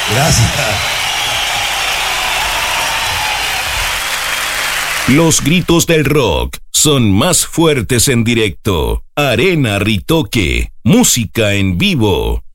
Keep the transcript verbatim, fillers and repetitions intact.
Gracias. Los gritos del rock son más fuertes en directo. Arena Ritoque, música en vivo.